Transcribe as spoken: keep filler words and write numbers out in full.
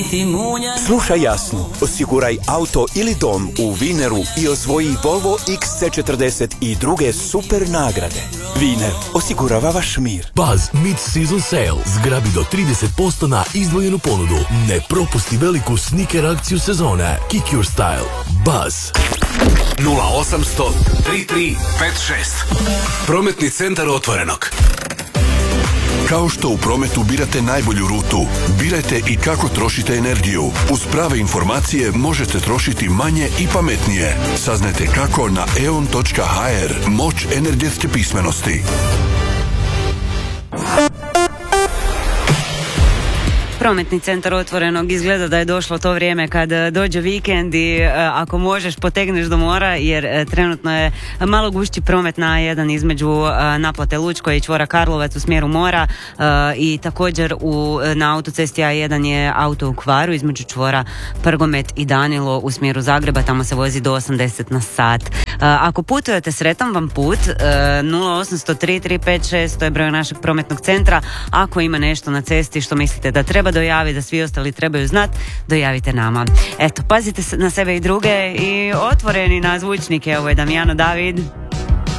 Slušaj jasno, osiguraj auto ili dom u Vineru i osvoji Volvo iks ce četrdeset i druge super nagrade. Viner, osigurava vaš mir. Buzz Mid-Season Sale. Zgrabi do trideset posto na izdvojenu ponudu. Ne propusti veliku sneaker akciju sezone. Kick your style. Buzz. nula osamsto tri tri pet šest. Prometni centar Otvorenog. Kao što u prometu birate najbolju rutu, birajte i kako trošite energiju. Uz prave informacije možete trošiti manje i pametnije. Saznajte kako na eon točka ha er. Moć energetske pismenosti. Prometni centar Otvorenog, izgleda da je došlo to vrijeme kad dođe vikend i ako možeš potegneš do mora, jer trenutno je malo gušći promet na jedan između naplate Lučko i čvora Karlovac u smjeru mora i također u, na autocesti A jedan je auto u kvaru između čvora Prgomet i Danilo u smjeru Zagreba, tamo se vozi do osamdeset na sat. Ako putujete, sretan vam put. Nula osamsto tri tri pet šest, to je broj našeg prometnog centra. Ako ima nešto na cesti što mislite da treba dojavi, da svi ostali trebaju znati, dojavite nama. Eto, pazite na sebe i druge i otvoreni na zvučnike. Ovo je Damjano David.